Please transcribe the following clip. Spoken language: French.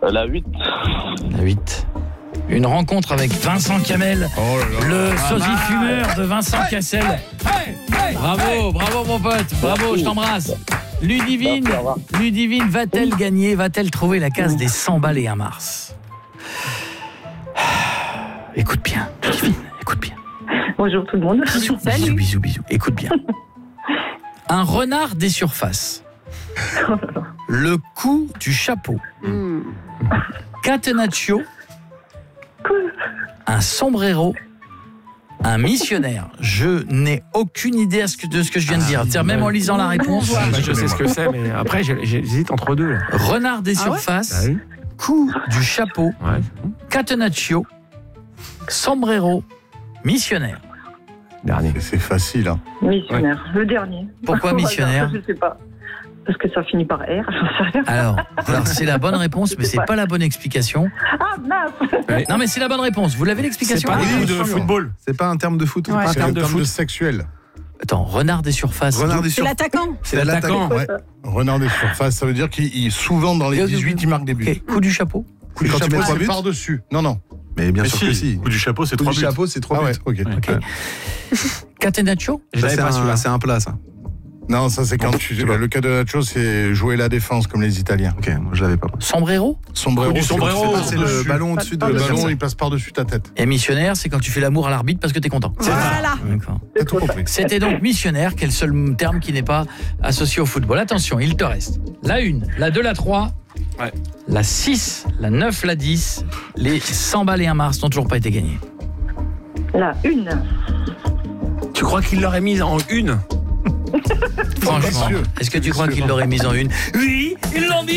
La 8. La 8. Une rencontre avec Vincent Camel, le sosie fumeur de Vincent Cassel. Bravo mon pote, bravo, je t'embrasse. Ludivine va-t-elle gagner, va-t-elle trouver la case des 100 balles et 1 Mars? Écoute bien, Ludivine, écoute bien. Bonjour tout le monde. Bisous, écoute bien. Un renard des surfaces. Le coup du chapeau. Catenaccio. Un sombrero. Un missionnaire. Je n'ai aucune idée de ce que je viens de dire. C'est-à-dire, même en lisant la réponse. Je sais ce que c'est, mais après, j'hésite entre deux. Là. Renard des surfaces. Coup du chapeau. Catenaccio. Sombrero. Missionnaire. Dernier. C'est facile. Hein. Missionnaire. Le dernier. Pourquoi missionnaire? Je sais pas. Parce que ça finit par R, j'en sais rien. Alors c'est la bonne réponse, mais c'est pas la bonne explication. Ah, mince. Non, mais c'est la bonne réponse. Vous l'avez l'explication? C'est pas un terme de football. C'est pas un terme de foot. Ouais. C'est un terme de sexuel. Attends, renard des surfaces. C'est l'attaquant. C'est l'attaquant. Ouais. Renard des surfaces, ça veut dire qu'il souvent dans les 18, il marque des buts. Okay. Coup du chapeau. Coup du chapeau, c'est par-dessus. Non. Mais bien sûr que si. Coup du chapeau, c'est 3 buts. Coup du chapeau, c'est 3 buts. Ok. Catenaccio. C'est un plat, ça. Non, ça c'est quand le catenaccio, c'est jouer la défense comme les Italiens. Ok, moi je l'avais pas. Sombrero. Sombrero, c'est le ballon au-dessus de le ballon, il passe par-dessus ta tête. Et missionnaire, c'est quand tu fais l'amour à l'arbitre parce que t'es content. Voilà. D'accord. T'as tout compris. C'était donc missionnaire, qui est le seul terme qui n'est pas associé au football. Attention, il te reste la 1, la 2, la 3, la 6, la 9, la 10. Les 100 balles et 1 Mars n'ont toujours pas été gagnés. La 1. Tu crois qu'il l'aurait mise en 1? Franchement, est-ce que tu crois qu'il l'aurait mise en 1? Oui, ils l'ont mis